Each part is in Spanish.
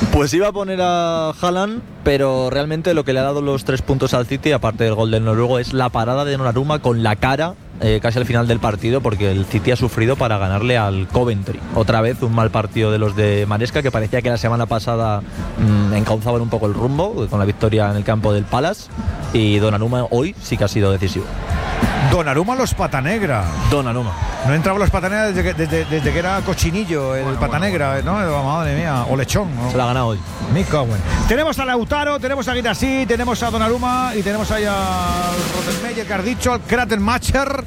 Pues iba a poner a Haaland, pero realmente lo que le ha dado los 3 puntos al City, aparte del gol del noruego, es la parada de Donnarumma con la cara casi al final del partido, porque el City ha sufrido para ganarle al Coventry. Otra vez un mal partido de los de Maresca, que parecía que la semana pasada encauzaban un poco el rumbo con la victoria en el campo del Palace, y Donnarumma hoy sí que ha sido decisivo. Donnarumma los Patanegra. Donnarumma. No entraba los Patanegra desde que era cochinillo el Patanegra, ¿no? Madre mía, o lechón, ¿no? Se la ha ganado hoy. Tenemos a Lautaro, tenemos a Guirassy, tenemos a Donnarumma y tenemos ahí a Rottenmeier, que has dicho, al Kratenmacher.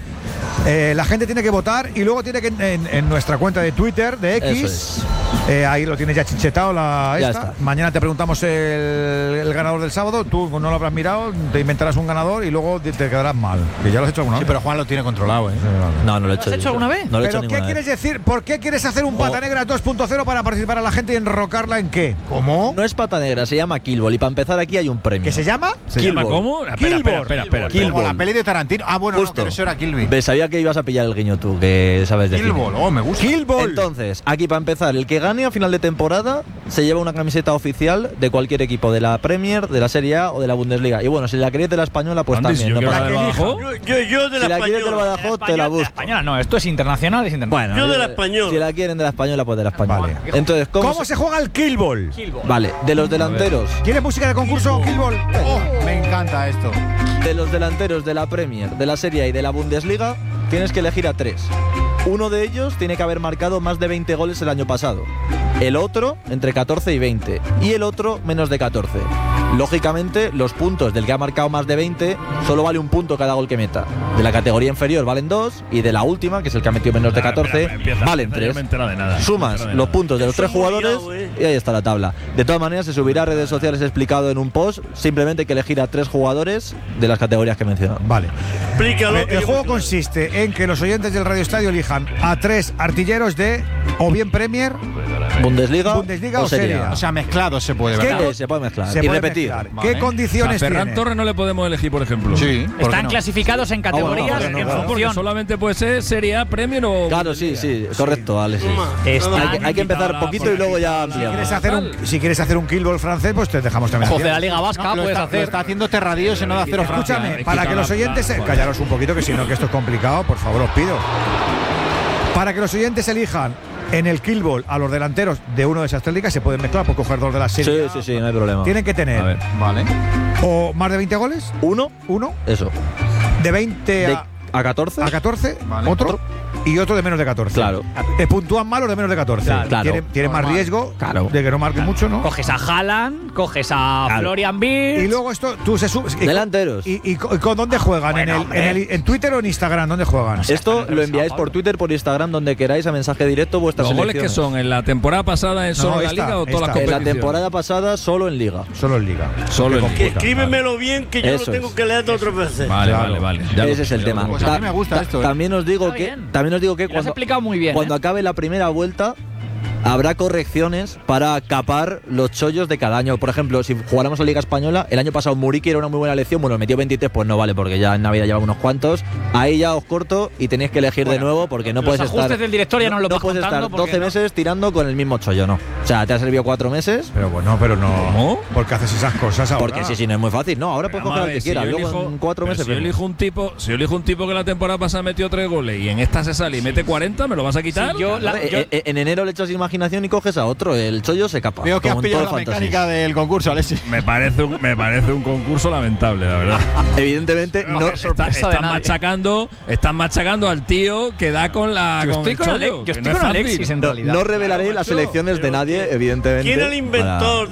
La gente tiene que votar y luego tiene que en nuestra cuenta de Twitter, de X, ahí lo tienes ya chinchetado Ya está. Mañana te preguntamos el ganador del sábado. Tú no lo habrás mirado, te inventarás un ganador y luego te quedarás mal, que ya lo has hecho alguna vez. Sí, pero Juan lo tiene controlado, ¿eh? No lo he hecho. ¿Lo has hecho alguna vez? No lo he hecho ¿Pero qué ninguna quieres vez. decir? ¿Por qué quieres hacer un Pata Negra 2.0 para participar a la gente y enrocarla en qué? ¿Cómo? No es pata negra, se llama Killball, y para empezar aquí hay un premio. ¿Qué se llama? ¿Se llama Killball. cómo? Espera. Killball. La peli de Tarantino. Ah, bueno, Justo. no, pero eso era Kill Bill. Ves, sabía que ibas a pillar el guiño tú, que sabes de Killball, cine. oh, me gusta. Killball. Entonces, aquí para empezar, el que gane a final de temporada se lleva una camiseta oficial de cualquier equipo de la Premier, de la Serie A o de la Bundesliga. Y bueno, si la quieres de la española, pues Antes, también. yo No quiero pasa la de nada. Badajoz. Yo de Si la la quieres del española. Badajoz, te la busco. Española no, esto es internacional, es internacional. Bueno, Yo de la española. Si la quieren de la española, pues de la española. Vale. Entonces, ¿Cómo se juega el Killball? Vale, de los delanteros. ¿Quieres música de concurso, Killball? Oh, me encanta esto. De los delanteros de la Premier, de la Serie A y de la Bundesliga, tienes que elegir a 3. Uno de ellos tiene que haber marcado más de 20 goles el año pasado. El otro, entre 14 y 20. Y el otro, menos de 14. Lógicamente, los puntos del que ha marcado más de 20 solo vale un punto cada gol que meta. De la categoría inferior valen 2 y de la última, que es el que ha metido menos de 14, valen 3. No me entero de nada. Sumas los puntos de los 3 jugadores y ahí está la tabla. De todas maneras, se subirá a redes sociales explicado en un post. Simplemente hay que elegir a 3 jugadores de las categorías que he mencionado. Vale. Explícalo. El juego consiste en que los oyentes del Radio Estadio elijan a 3 artilleros de o bien Premier, Bundesliga o Serie A. O sea, mezclado se puede, ¿Qué? ¿verdad? Se puede mezclar Se y puede repetir. mezclar. Vale. ¿Qué condiciones Ferran tiene? Torres no le podemos elegir, por ejemplo. Sí. ¿por qué Están no? clasificados en categorías bueno, en claro, Porque función. solamente puede ser Serie A, Premier o. Claro, sí, correcto, Alex. sí. Hay que empezar poquito y luego ya ampliamos. Si quieres hacer un Killball francés, pues te dejamos también. José de la Liga Vasca No, lo puedes está, hacer. Lo está haciendo Terradillo, ese no de acero Francia. Escúchame, para que los oyentes callaros un poquito, que si no, que esto es complicado, por favor, os pido. Para que los oyentes elijan en el Killball a los delanteros de uno de esas 3 ligas, se pueden mezclar por coger 2 de la serie. Sí, no hay problema. Tienen que A ver. tener Vale. o más de 20 goles, Uno, uno, eso. de 20 De a 14. a 14, Vale. otro y otro de menos de 14. Claro. Puntúan mal los de menos de 14. Claro. Tienen más riesgo Claro. de que no marquen mucho, ¿no? Coges a Haaland, coges a Claro. Florian Wirtz. Y luego esto, tú se subes. Delanteros. ¿Y con dónde juegan? ¿En Twitter o en Instagram? ¿Dónde juegan? Esto lo enviáis por Twitter, por Instagram, donde queráis, a mensaje directo vuestra ¿Los goles selección. que son? ¿En la temporada pasada en solo la esta, Liga o todas las esta. En la competiciones? temporada pasada solo en Liga. Solo en Liga. Solo en Qué Liga. complicado. Escríbemelo bien, que yo Eso lo tengo es. que leer otras veces. Vale, Claro. vale. Ese es el tema. Pues a mí me gusta esto, ¿eh? También os digo Está que bien. Lo has cuando explicado muy bien. Cuando acabe la primera vuelta, habrá correcciones para capar los chollos de cada año. Por ejemplo, si jugáramos a Liga Española, el año pasado Muriqui era una muy buena elección. Bueno, metió 23, pues no vale, porque ya en Navidad lleva unos cuantos. Ahí ya os corto y tenéis que elegir de nuevo, porque no los puedes ajustes estar. del director ya no lo vas puedes estar contando 12 porque meses tirando con el mismo chollo, no. O sea, te ha servido 4 meses. Pero bueno, pero no. ¿Cómo? ¿Por qué haces esas cosas ahora? Porque sí, no es muy fácil. No, ahora puedes Vamos coger a al que ver, quieras. yo Luego elijo- en 4 pero meses. si yo elijo un tipo que la temporada pasada metió 3 goles y en esta se sale y mete 40, ¿me lo vas a quitar? Sí, yo- En enero le echas imaginación y coges a otro. El chollo se capa. Veo que has como en pillado todo la Fantasy. mecánica del concurso, Alexis. Me parece un concurso lamentable, la verdad. Evidentemente, no. sorpresa de nadie. Están machacando al tío que da con la. Yo con estoy el con, chollo, yo que estoy no es con fácil. Alexis en realidad. No revelaré las elecciones de nadie, evidentemente. ¿Quién es el inventor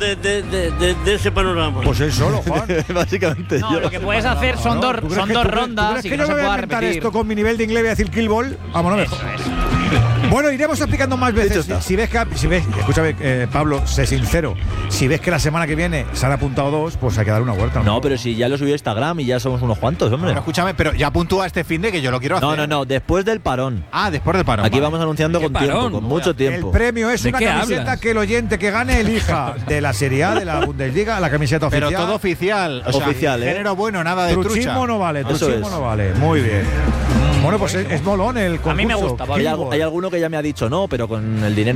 de ese panorama? Pues él solo, Juan. Básicamente No, yo. lo que puedes hacer son No, dos, ¿tú crees son que- dos tú crees- rondas ¿tú crees y que que no yo se me voy a pueda inventar repetir. esto con mi nivel de inglés y decir Killball? Vamos a ver. Bueno, iremos explicando más veces. está. Si ves, escúchame, Pablo, sé sincero. Si ves que la semana que viene se han apuntado 2, pues hay que dar una vuelta. No, pero si ya lo subí a Instagram y ya somos unos cuantos, hombre. Pero escúchame, pero ya puntúa este fin de que yo lo quiero hacer. No, después del parón. Ah, después del parón. Aquí vale. vamos anunciando ¿Qué con tiempo, parón? con mucho El tiempo. premio es ¿De una qué camiseta hablas? que el oyente que gane elija de la Serie A, de la Bundesliga, la camiseta oficial. Pero todo oficial. O sea, Oficial, ¿eh? género bueno, nada de trucha. Truchismo no vale, Eso truchismo es. no vale. Muy bien. Bueno, pues es molón el concurso. A mí me gusta, Pablo. Hay alguno que ya me ha dicho no, pero con el dinero